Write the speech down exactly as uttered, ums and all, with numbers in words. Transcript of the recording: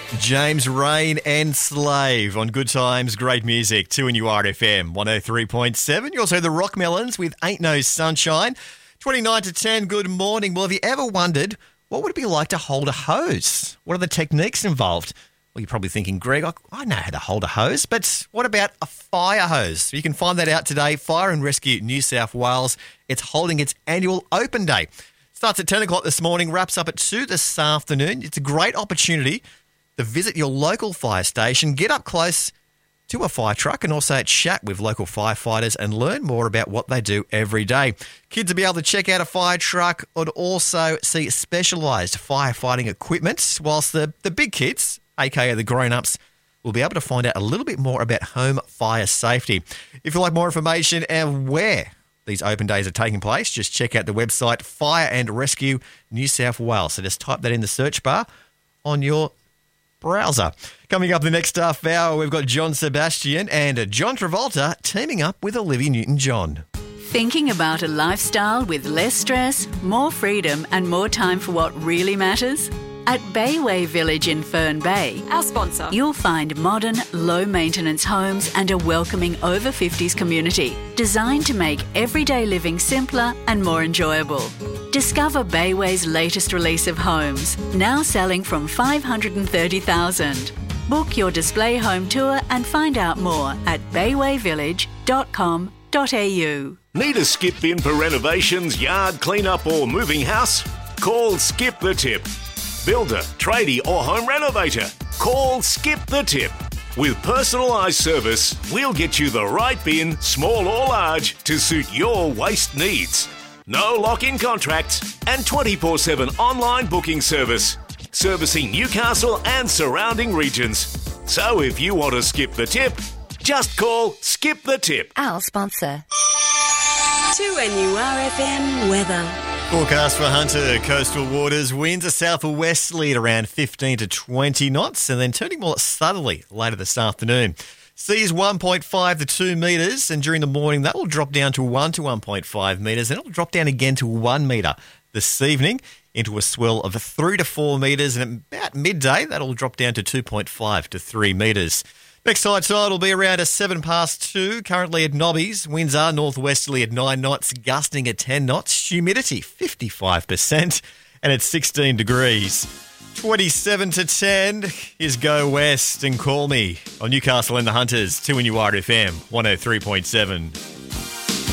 James Rain and Slave on Good Times, Great Music, two in U R F M, one oh three point seven. You also heard the Rock Melons with Ain't No Sunshine. twenty-nine to ten, good morning. Well, have you ever wondered what would it be like to hold a hose? What are the techniques involved? Well, you're probably thinking, Greg, I, I know how to hold a hose, but what about a fire hose? You can find that out today. Fire and Rescue New South Wales, it's holding its annual open day. Starts at ten o'clock this morning, wraps up at two this afternoon. It's a great opportunity to visit your local fire station, get up close to a fire truck and also chat with local firefighters and learn more about what they do every day. Kids will be able to check out a fire truck and also see specialised firefighting equipment, whilst the, the big kids, aka the grown-ups, will be able to find out a little bit more about home fire safety. If you'd like more information and where these open days are taking place, just check out the website Fire and Rescue New South Wales. So just type that in the search bar on your browser. Coming up the next half hour, we've got John Sebastian and John Travolta teaming up with Olivia Newton-John. Thinking about a lifestyle with less stress, more freedom and more time for what really matters? At Bayway Village in Fern Bay, our sponsor, you'll find modern, low-maintenance homes and a welcoming over fifties community designed to make everyday living simpler and more enjoyable. Discover Bayway's latest release of homes, now selling from five hundred thirty thousand dollars. Book your display home tour and find out more at bayway village dot com dot a u. Need a skip in for renovations, yard clean-up or moving house? Call Skip the Tip. Builder, tradie or home renovator, call Skip the Tip. With personalised service, we'll get you the right bin, small or large, to suit your waste needs. No lock-in contracts and twenty-four seven online booking service, servicing Newcastle and surrounding regions. So if you want to skip the tip, just call Skip the Tip. Our sponsor. two N U R F M weather. Forecast for Hunter coastal waters. Winds are south or westerly at around fifteen to twenty knots and then turning more southerly later this afternoon. Seas one point five to two metres and during the morning that will drop down to one to one point five metres and it will drop down again to one metre this evening into a swell of three to four metres and at about midday that will drop down to two point five to three metres. Next high tide will be around a seven past two. Currently at Nobbies, winds are northwesterly at nine knots, gusting at ten knots. Humidity fifty-five percent, and it's sixteen degrees. twenty-seven to ten is Go West and Call Me on Newcastle and the Hunters, two in U R F M, one oh three point seven.